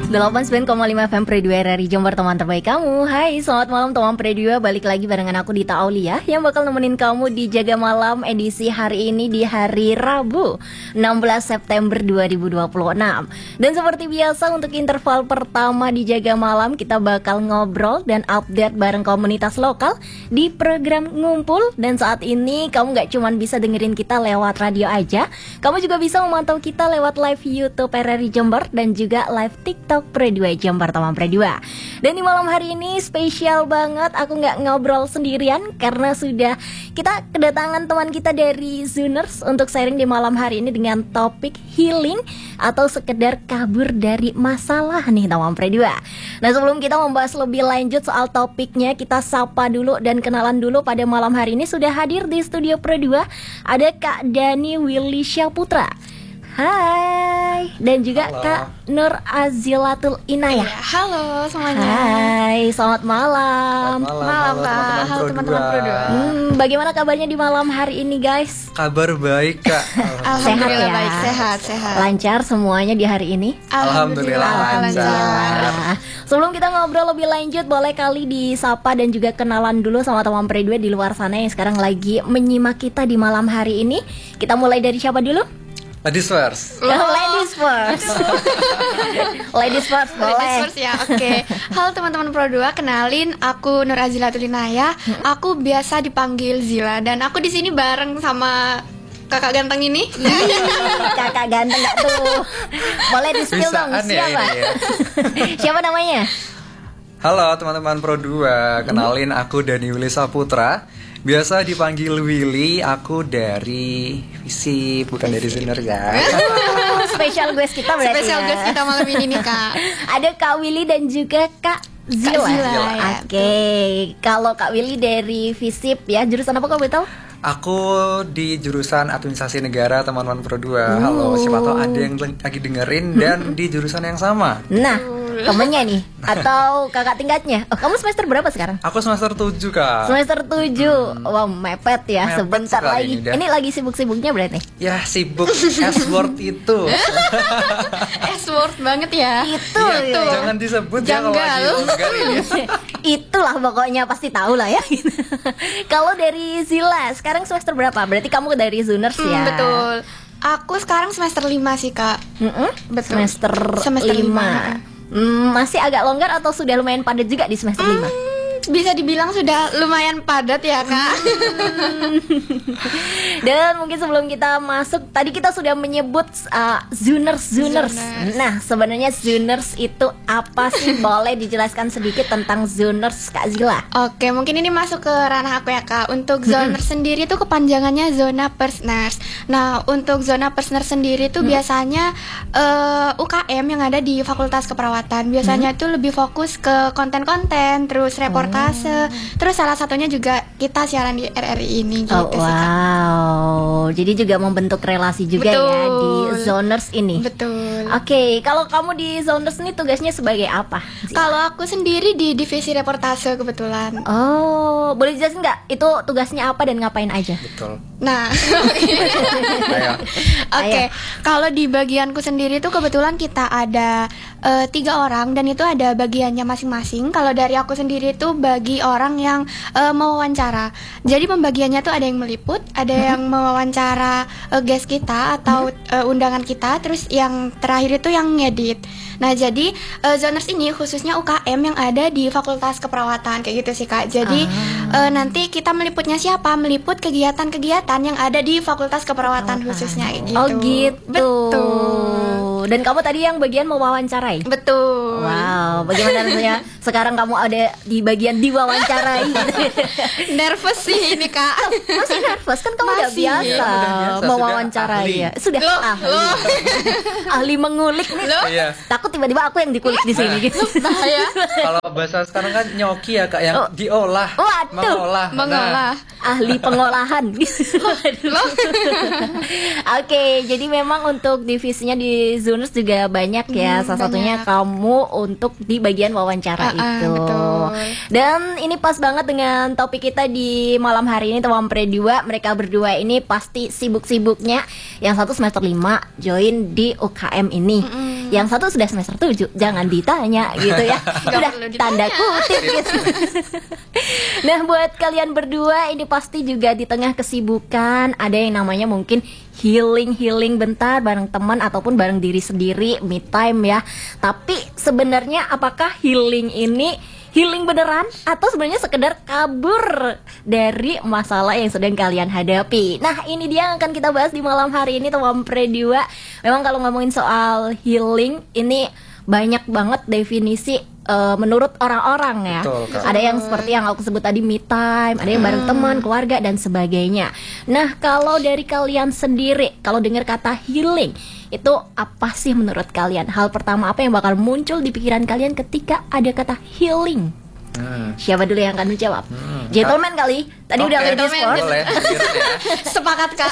89,5 FM Pre 2 RRI Jember, teman terbaik kamu. Hai, selamat malam teman Pre 2. Balik lagi barengan aku Dita Aulia yang bakal nemenin kamu di Jaga Malam edisi hari ini di hari Rabu 16 September 2026. Dan seperti biasa untuk interval pertama di Jaga Malam, kita bakal ngobrol dan update bareng komunitas lokal di program Ngumpul. Dan saat ini kamu gak cuma bisa dengerin kita lewat radio aja, kamu juga bisa memantau kita lewat live YouTube RRI Jember dan juga live TikTok Pre 2 Jember, teman Pre 2. Dan di malam hari ini spesial banget, aku gak ngobrol sendirian karena sudah kita kedatangan teman kita dari Zooners untuk sharing di malam hari ini dengan topik healing atau sekedar kabur dari masalah nih, teman Pre 2. Nah, sebelum kita membahas lebih lanjut soal topiknya, kita sapa dulu dan kenalan dulu. Pada malam hari ini sudah hadir di studio Pre 2 ada Kak Dani Willy Syaputra. Hai. Dan juga halo. Kak Nur Azilatul Inayah. Halo semuanya. Hai, selamat malam. Malam Kak. Halo teman-teman Pro 2. Bagaimana kabarnya di malam hari ini, guys? Kabar baik, Kak. Alhamdulillah sehat ya? Baik, sehat. Lancar semuanya di hari ini? Alhamdulillah lancar. Sebelum kita ngobrol lebih lanjut, boleh kali disapa dan juga kenalan dulu sama teman Pre 2 di luar sana yang sekarang lagi menyimak kita di malam hari ini. Kita mulai dari siapa dulu? Ladies first. Ladies first. Ladies first, boleh. Ladies first ya, oke. Halo teman-teman Pro 2, kenalin aku Nur Azilatul Inayah. Aku biasa dipanggil Zila dan aku di sini bareng sama kakak ganteng ini. Kakak ganteng gak tuh? Boleh di-spill dong, siapa? Ya. Siapa namanya? Halo teman-teman Pro 2, kenalin aku Dani Willy Saputra. Biasa dipanggil Willy, aku dari Visi, bukan dari Zooners ya. Spesial guest kita berarti. Spesial guest kita malam ini nih, Kak. Ada Kak Willy dan juga Kak Zila. Ya, Oke. Kalau Kak Willy dari Visip ya, jurusan apa kau betul? Aku di jurusan Administrasi Negara, teman-teman Pro 2. Halo, siapa tahu ada yang lagi dengerin dan di jurusan yang sama. Nah, temennya nih atau kakak tingkatnya. Oh, kamu semester berapa sekarang? Aku semester 7, Kak. Semester 7. Wow, mepet ya. Mepet sebentar lagi. ini Lagi sibuk-sibuknya berarti. Ya, sibuk S-word itu. S-word banget ya. Itu. Ya, jangan disebut ya kalau lagi vulgar ini. Itulah pokoknya pasti tahu lah ya. Kalau dari Zila sekarang semester berapa? Berarti kamu dari Zooners ya? Betul. Aku sekarang semester 5 sih, Kak. Betul. Semester 5. 5. Masih agak longgar atau sudah lumayan padat juga di semester 5? Bisa dibilang sudah lumayan padat ya, Kak. Dan mungkin sebelum kita masuk, tadi kita sudah menyebut Zooners. Nah, sebenarnya Zooners itu apa sih? Boleh dijelaskan sedikit tentang Zooners, Kak Zila? Oke, mungkin ini masuk ke ranah aku ya, Kak. Untuk Zooners sendiri itu kepanjangannya Zona Persners. Nah, untuk Zona Persners sendiri itu biasanya UKM yang ada di Fakultas Keperawatan. Biasanya itu lebih fokus ke konten-konten, terus reportase. Terus salah satunya juga kita siaran di RRI ini gitu sih, Kak. Wow, jadi juga membentuk relasi juga ya di Zooners ini. Betul. Oke, kalau kamu di Zooners ini tugasnya sebagai apa? Kalau aku sendiri di divisi reportase kebetulan. Oh, boleh jelasin nggak? Itu tugasnya apa dan ngapain aja? Betul. Nah, oke. Kalau di bagianku sendiri tuh kebetulan kita ada 3 orang dan itu ada bagiannya masing-masing. Kalau dari aku sendiri tuh bagi orang yang mewawancara. Jadi pembagiannya tuh ada yang meliput, ada yang mewawancara guest kita atau undangan kita, terus yang terakhir itu yang ngedit. Nah, jadi Zooners ini khususnya UKM yang ada di Fakultas Keperawatan kayak gitu sih, Kak. Jadi nanti kita meliputnya siapa? Meliput kegiatan-kegiatan yang ada di Fakultas Keperawatan khususnya gitu. Oh gitu. Betul. Dan kamu tadi yang bagian mewawancarai? Betul. Wow, bagaimana rasanya sekarang kamu ada di bagian diwawancarai? Nervous sih ini, Kak. Masih nervous kan, kamu udah biasa mewawancarai ya. Sudah ahli mengulik nih. Iya. Takut tiba-tiba aku yang dikulik di sini gitu. Bahaya. Kalau bahasa sekarang kan nyoki ya, Kak, yang diolah. Waduh. Mengolah. Ahli pengolahan. Oke, jadi memang untuk divisinya di Zooners juga banyak ya. Salah satunya kamu untuk di bagian wawancara itu. Betul. Dan ini pas banget dengan topik kita di malam hari ini, teman Pre 2. Mereka berdua ini pasti sibuk-sibuknya. Yang satu semester 5 join di UKM ini. Yang satu sudah semester 7, jangan ditanya gitu ya. Sudah perlu ditanya. tanda kutip gitu. Nah, buat kalian berdua ini pasti juga di tengah kesibukan ada yang namanya mungkin healing bentar bareng teman ataupun bareng diri sendiri, me time ya. Tapi sebenarnya apakah healing ini healing beneran atau sebenarnya sekedar kabur dari masalah yang sedang kalian hadapi? Nah, ini dia yang akan kita bahas di malam hari ini teman Pre2. Memang kalau ngomongin soal healing ini banyak banget definisi menurut orang-orang ya. Betul, Kak. Ada yang seperti yang aku sebut tadi, me time, ada yang bareng teman, keluarga dan sebagainya. Nah, kalau dari kalian sendiri, kalau dengar kata healing, itu apa sih menurut kalian? Hal pertama apa yang bakal muncul di pikiran kalian ketika ada kata healing? Siapa dulu yang akan menjawab? Gentleman kali. Tadi udah ladies gentleman. first. Boleh. Sepakat Kak.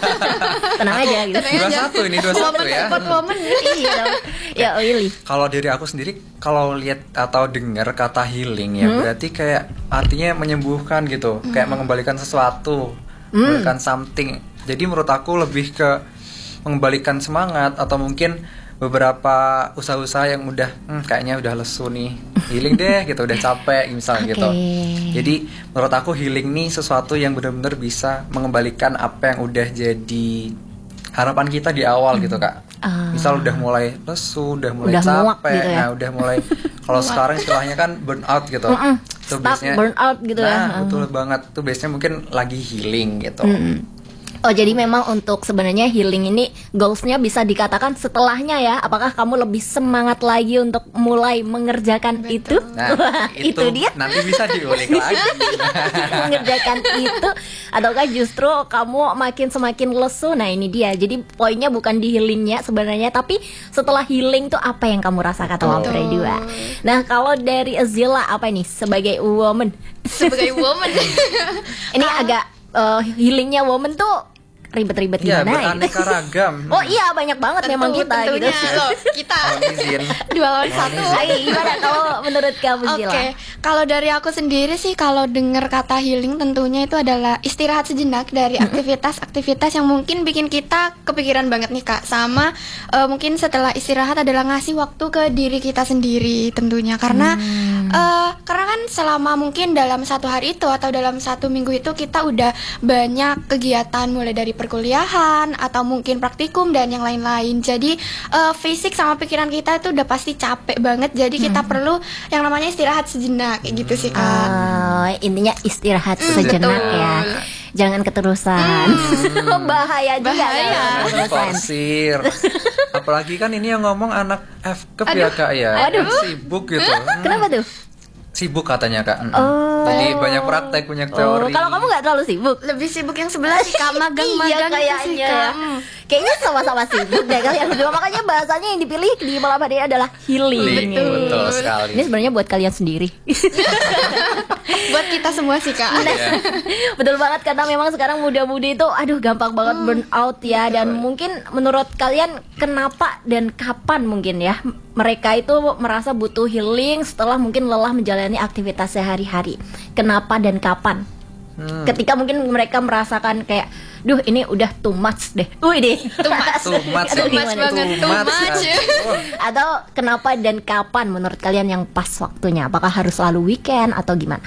Tenang aja gitu. Tenang aja. 21 ya. Momen. Iya. Ya, Willy. Kalau dari aku sendiri, kalau lihat atau dengar kata healing ya, berarti kayak artinya menyembuhkan gitu, kayak mengembalikan sesuatu, mengembalikan something. Jadi menurut aku lebih ke mengembalikan semangat atau mungkin beberapa usaha-usaha yang udah kayaknya udah lesu nih, healing deh gitu, udah capek misalnya gitu. Jadi menurut aku healing nih sesuatu yang benar-benar bisa mengembalikan apa yang udah jadi harapan kita di awal gitu Kak. Misal udah mulai lesu, udah mulai Udah muak capek, gitu ya. nah udah mulai kalau sekarang istilahnya kan burnout gitu. Itu Stuck, burnout gitu ya. Betul banget. Tuh biasanya mungkin lagi healing gitu. Oh, jadi memang untuk sebenarnya healing ini goalsnya bisa dikatakan setelahnya ya. Apakah kamu lebih semangat lagi untuk mulai mengerjakan itu? Nah, Wah, itu dia. nanti bisa diulik lagi. Mengerjakan itu, ataukah justru kamu semakin lesu? Nah, ini dia. Jadi poinnya bukan di healingnya sebenarnya, tapi setelah healing tuh apa yang kamu rasakan teman Pre2? Nah, kalau dari Azila apa ini sebagai woman? Sebagai woman. Ini agak healingnya woman tuh ribet-ribet Iya, gimana? beraneka ragam. Oh iya, banyak banget memang kita gitu. Tentunya loh, kita Mohon izin. 2 lawan 1. Ayo, gimana kalau menurut kamu Oke, Zila? kalau dari aku sendiri sih, kalau dengar kata healing tentunya itu adalah istirahat sejenak dari aktivitas-aktivitas yang mungkin bikin kita kepikiran banget nih Kak. Sama mungkin setelah istirahat adalah ngasih waktu ke diri kita sendiri tentunya. Karena kan selama mungkin dalam 1 hari itu atau dalam 1 minggu itu kita udah banyak kegiatan mulai dari perkuliahan atau mungkin praktikum dan yang lain-lain. Jadi fisik sama pikiran kita itu udah pasti capek banget. Jadi kita perlu yang namanya istirahat sejenak kayak gitu sih Kak. Intinya istirahat sejenak ya. Jangan keterusan. Bahaya juga Bahaya. kalau keterusan. Forsir. Apalagi kan ini yang ngomong anak FKP ya Kak ya. Aduh. Sibuk gitu. Kenapa tuh? Sibuk katanya Kak. Oh. Jadi banyak praktek, banyak Oh, teori. kalau kamu nggak terlalu sibuk. Lebih sibuk yang sebelah sih Kak, magang-magang Iya, itu sih kayaknya. Kak. Kayaknya sama-sama sibuk deh kalian berdua. Makanya bahasanya yang dipilih di malam hari ini adalah healing. Betul sekali. Ini sebenarnya buat kalian sendiri. Buat kita semua sih Kak. Betul banget, karena memang sekarang muda-mudi itu aduh gampang banget burn out ya. Dan mungkin menurut kalian kenapa dan kapan mungkin ya mereka itu merasa butuh healing setelah mungkin lelah menjalani aktivitas sehari-hari? Kenapa dan kapan? Ketika mungkin mereka merasakan kayak duh ini udah too much deh. Wih deh. Too much Too much banget, too much. Atau kenapa dan kapan menurut kalian yang pas waktunya? Apakah harus selalu weekend atau gimana?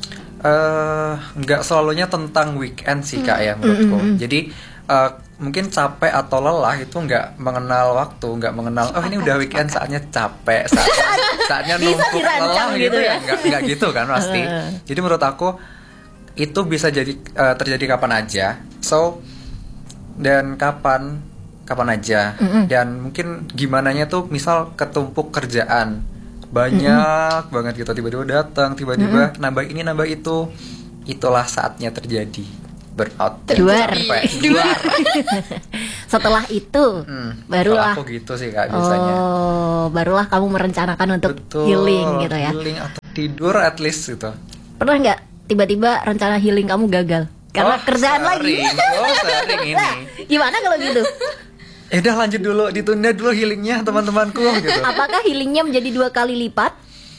Nggak selalunya tentang weekend sih Kak ya menurutku. Jadi mungkin capek atau lelah itu nggak mengenal waktu, nggak mengenal oh ini udah weekend saatnya capek, saatnya Bisa numpuk dirancang lelah gitu gitu ya? ya, nggak gitu kan pasti. Jadi menurut aku itu bisa jadi terjadi kapan aja. So dan kapan aja. Dan mungkin gimananya tuh misal ketumpuk kerjaan banyak banget gitu, tiba-tiba datang, tiba-tiba nambah ini nambah itu, itulah saatnya terjadi burnout dan Duar. capek. Setelah itu barulah Kalau aku gitu sih Kak biasanya. Oh, barulah kamu merencanakan untuk Betul, healing gitu ya. Healing atau tidur at least gitu. Pernah nggak tiba-tiba rencana healing kamu gagal karena kerjaan lagi? Sering ini. Nah, gimana kalau gitu? Udah lanjut dulu, ditunda dulu healingnya teman-temanku gitu. Apakah healingnya menjadi 2 kali lipat?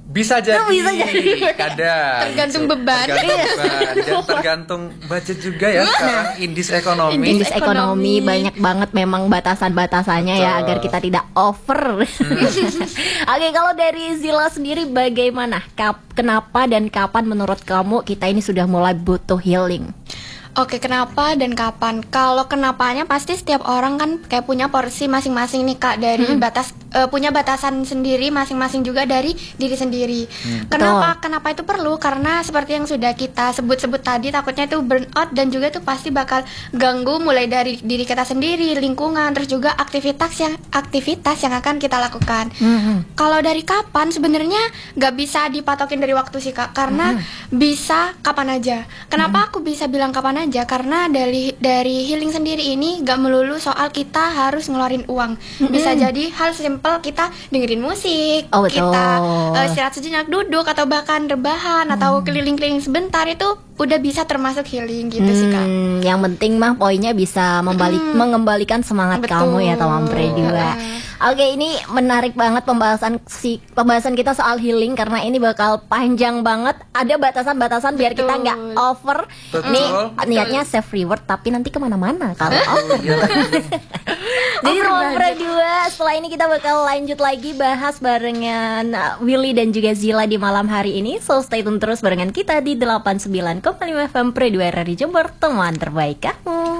Bisa jadi, bisa jadi. kadang Tergantung beban. dan tergantung budget juga ya sekarang indis ekonomi. Indis ekonomi banyak banget memang batasan-batasannya ya Betul. agar kita tidak over. Oke, kalau dari Zila sendiri bagaimana? Kenapa dan kapan menurut kamu kita ini sudah mulai butuh healing? Oke, kenapa dan kapan? Kalau kenapanya pasti setiap orang kan kayak punya porsi masing-masing nih Kak, dari punya batasan sendiri masing-masing juga dari diri sendiri. Kenapa itu perlu? Karena seperti yang sudah kita sebut-sebut tadi, takutnya itu burnout dan juga itu pasti bakal ganggu mulai dari diri kita sendiri, lingkungan, terus juga aktivitas yang akan kita lakukan. Kalau dari kapan sebenarnya nggak bisa dipatokin dari waktu sih Kak, karena bisa kapan aja. Kenapa aku bisa bilang kapan aja? Karena dari healing sendiri ini gak melulu soal kita harus ngeluarin uang. Bisa jadi hal simple kita dengerin musik, Oh, betul. kita istirahat sejenak, duduk atau bahkan rebahan atau keliling-keliling sebentar, itu udah bisa termasuk healing gitu sih Kak. Yang penting mah poinnya bisa mengembalikan semangat Betul. kamu ya Tawam Predua. Oke, ini menarik banget pembahasan kita soal healing karena ini bakal panjang banget. Ada batasan-batasan biar kita nggak over. Betul. Nih niatnya save reward tapi nanti kemana-mana kalau over. Jadi Tawam Predua, setelah ini kita bakal lanjut lagi bahas barengan Willy dan juga Zila di malam hari ini. So stay tune terus barengan kita di 89,5 FM Predua RRI Jember, teman terbaik kamu.